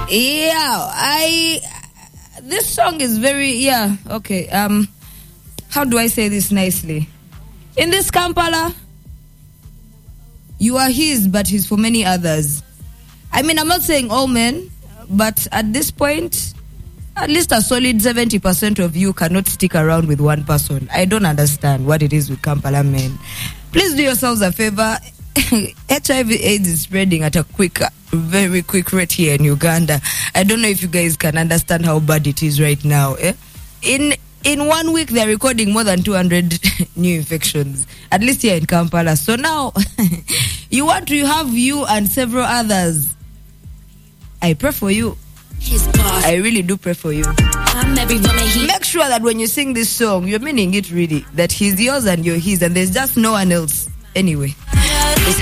This song is very, okay. How do I say this nicely? In this Kampala, you are his, but he's for many others. I mean, I'm not saying all men, but at this point, at least a solid 70% of you cannot stick around with one person. I don't understand what it is with Kampala men. Please do yourselves a favor. HIV/AIDS is spreading at a very quick rate here in Uganda. I don't know if you guys can understand how bad it is right now. In 1 week, they're recording more than 200 new infections, at least here in Kampala. So now, you want to have you and several others. I pray for you. I really do pray for you. Make sure that when you sing this song, you're meaning it really, that he's yours and you're his, and there's just no one else. Anyway.